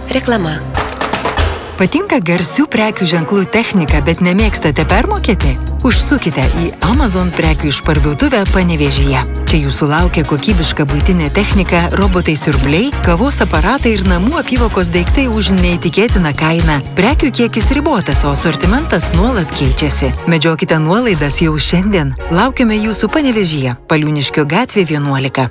Reklama. Patinka garsių prekių ženklų technika, bet nemėgstate permokėti? Užsukite į Amazon prekių išparduotuvę Panevėžyje. Čia jūsų laukia kokybiška buitinė technika, robotai siurbliai, kavos aparatai ir namų apyvokos daiktai už neįtikėtiną kainą. Prekių kiekis ribotas, o asortimentas nuolat keičiasi. Medžiokite nuolaidas jau šiandien. Laukiame jūsų Panevėžyje, Paliūniškio gatvė 11.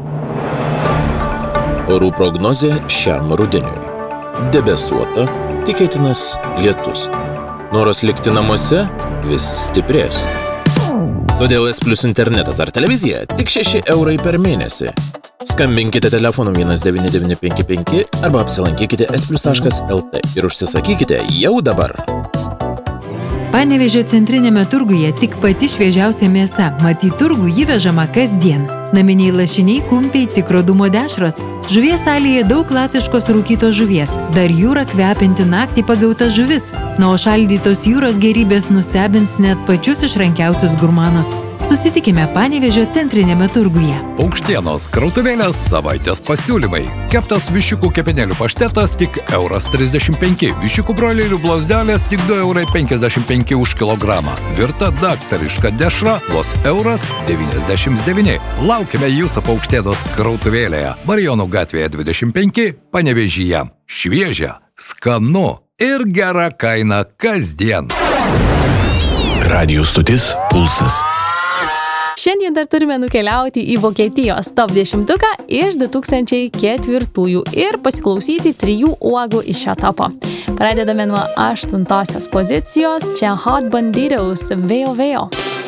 Orų prognozė šiam rudeniui. Debesuota, tikėtinas lietus. Noras likti namuose vis stiprės. Todėl S Plus internetas ar televizija tik 6 eurai per mėnesį. Skambinkite telefonu 1955 arba apsilankykite splus.lt ir užsisakykite jau dabar. Panevėžio centrinėme turguje tik pati šviežiausia mėsa, mat į turgų įvežama kasdien. Naminiai lašiniai, kumpiai, tikro dūmo dešros. Žuvies salėje daug latviškos rūkytos žuvies, dar jūra kvepinti naktį pagauta žuvis, o šaldytos jūros gerybės nustebins net pačius išrankiausius gurmanus. Susitikime Panevėžio centrinėme turguje. Paukštienos krautuvėlės savaitės pasiūlymai. Keptas viščiukų kepenėlių paštetas tik €35. Viščiukų broilerių blauzdelės tik €2,55 už kilogramą. Virta daktariška dešra vos €1,99. Laukime jūsų Paukštienos krautuvėlėje. Marijonų gatvėje 25, Panevėžyje. Šviežia, skanu ir gera kaina kasdien. Radijo stotis Pulsas. Šiandien dar turime nukeliauti į Vokietijos top 10 iš 2004 ir pasiklausyti 3 uogų iš šio topo. Pradedame nuo 8 pozicijos, čia Hot Banditos Veo Veo.